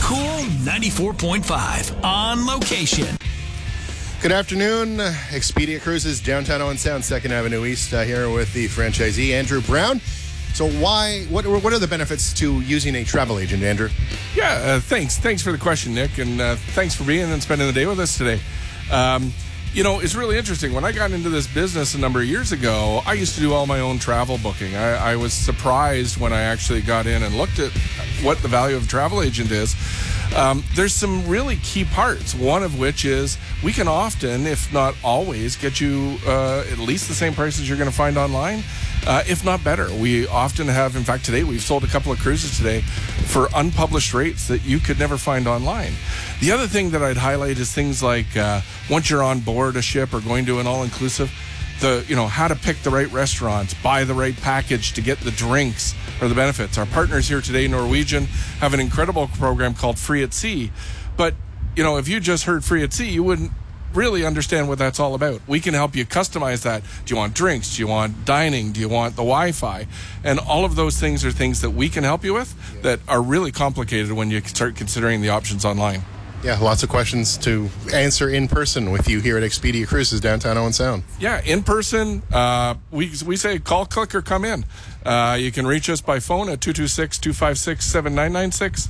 Cool 94.5 on location. Good afternoon. Expedia Cruises, downtown Owen Sound, 2nd Avenue East, here with the franchisee, Andrew Brown. So what are the benefits to using a travel agent, Andrew? Yeah, thanks. Thanks for the question, Nick, and thanks for being and spending the day with us today. It's really interesting. When I got into this business a number of years ago, I used to do all my own travel booking. I was surprised when I actually got in and looked at what the value of a travel agent is. There's some really key parts, one of which is we can often, if not always, get you at least the same prices you're going to find online, if not better. We often have, in fact, today we've sold a couple of cruises today for unpublished rates that you could never find online. The other thing that I'd highlight is things like once you're on board a ship or going to an all-inclusive, how to pick the right restaurants, buy the right package to get the drinks or the benefits. Our partners here today, Norwegian, have an incredible program called Free at Sea. But, if you just heard Free at Sea, you wouldn't really understand what that's all about. We can help you customize that. Do you want drinks? Do you want dining? Do you want the Wi-Fi? And all of those things are things that we can help you with that are really complicated when you start considering the options online. Yeah, lots of questions to answer in person with you here at Expedia Cruises, downtown Owen Sound. Yeah, in person, we say call, click, or come in. You can reach us by phone at 226-256-7996,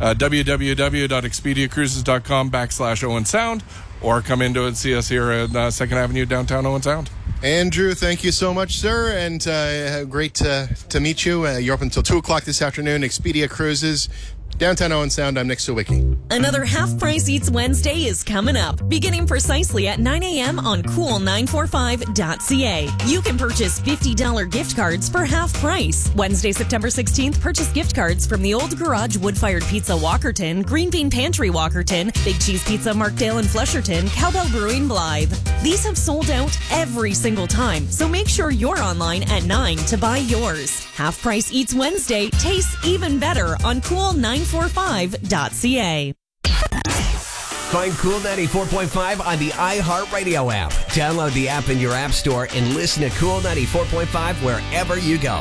www.expediacruises.com/Owen Sound, or come into and see us here at 2nd Avenue, downtown Owen Sound. Andrew, thank you so much, sir, and great to meet you. You're open until 2 o'clock this afternoon. Expedia Cruises, downtown Owen Sound. I'm Nick Sawicki. Another Half Price Eats Wednesday is coming up, beginning precisely at 9 a.m. on cool945.ca. You can purchase $50 gift cards for half price. Wednesday, September 16th, purchase gift cards from the Old Garage Wood-Fired Pizza Walkerton, Green Bean Pantry Walkerton, Big Cheese Pizza Markdale and Flesherton, Cowbell Brewing Blythe. These have sold out every single time, so make sure you're online at 9 to buy yours. Half Price Eats Wednesday tastes even better on cool945.ca. Find Cool 94.5 on the iHeartRadio app. Download the app in your app store and listen to Cool 94.5 wherever you go.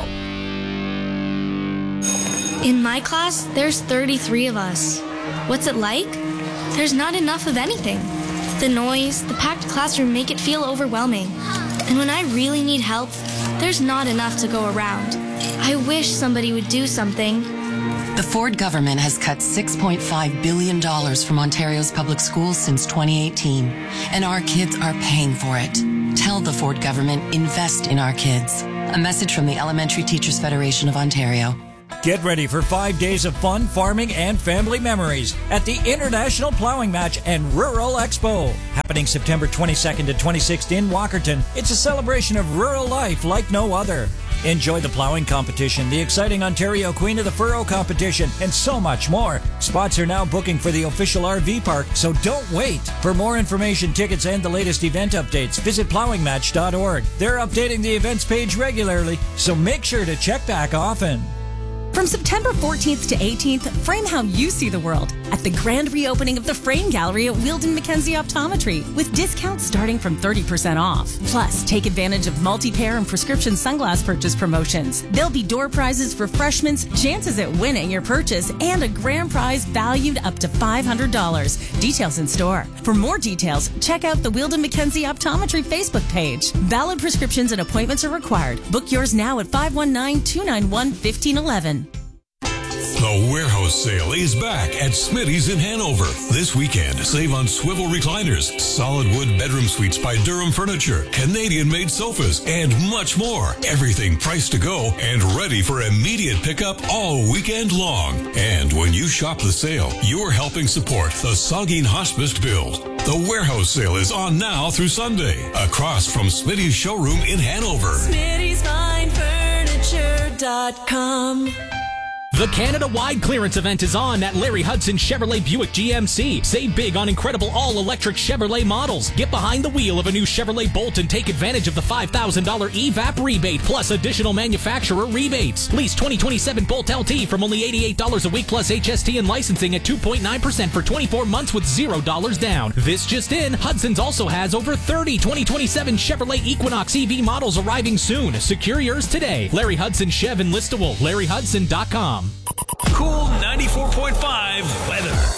In my class, there's 33 of us. What's it like? There's not enough of anything. The noise, the packed classroom make it feel overwhelming. And when I really need help, there's not enough to go around. I wish somebody would do something. The Ford government has cut $6.5 billion from Ontario's public schools since 2018, and our kids are paying for it. Tell the Ford government, invest in our kids. A message from the Elementary Teachers Federation of Ontario. Get ready for 5 days of fun, farming, and family memories at the International Plowing Match and Rural Expo. Happening September 22nd to 26th in Walkerton. It's a celebration of rural life like no other. Enjoy the plowing competition, the exciting Ontario Queen of the Furrow competition, and so much more. Spots are now booking for the official RV park, so don't wait. For more information, tickets, and the latest event updates, visit plowingmatch.org. They're updating the events page regularly, so make sure to check back often. From September 14th to 18th, frame how you see the world at the grand reopening of the Frame Gallery at Wheeldon Mackenzie Optometry with discounts starting from 30% off. Plus, take advantage of multi-pair and prescription sunglass purchase promotions. There'll be door prizes, refreshments, chances at winning your purchase, and a grand prize valued up to $500. Details in store. For more details, check out the Wheeldon Mackenzie Optometry Facebook page. Valid prescriptions and appointments are required. Book yours now at 519-291-1511. The warehouse sale is back at Smitty's in Hanover. This weekend, save on swivel recliners, solid wood bedroom suites by Durham Furniture, Canadian-made sofas, and much more. Everything priced to go and ready for immediate pickup all weekend long. And when you shop the sale, you're helping support the Saugeen Hospice build. The warehouse sale is on now through Sunday, across from Smitty's showroom in Hanover. Smitty'sFineFurniture.com. The Canada-wide clearance event is on at Larry Hudson Chevrolet Buick GMC. Save big on incredible all-electric Chevrolet models. Get behind the wheel of a new Chevrolet Bolt and take advantage of the $5,000 EVAP rebate plus additional manufacturer rebates. Lease 2027 Bolt LT from only $88 a week plus HST and licensing at 2.9% for 24 months with $0 down. This just in, Hudson's also has over 30 2027 Chevrolet Equinox EV models arriving soon. Secure yours today. Larry Hudson Chev in Listowel. LarryHudson.com. Cool 94.5 weather.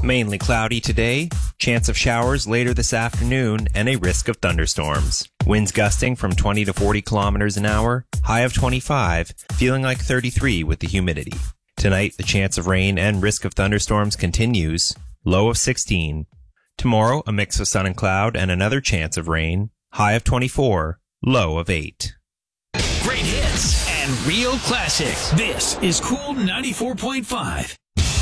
Mainly cloudy today, chance of showers later this afternoon, and a risk of thunderstorms. Winds gusting from 20 to 40 kilometers an hour, high of 25, feeling like 33 with the humidity. Tonight, the chance of rain and risk of thunderstorms continues, low of 16. Tomorrow, a mix of sun and cloud and another chance of rain, high of 24, low of 8. Great hits and real classics. This is Cool 94.5.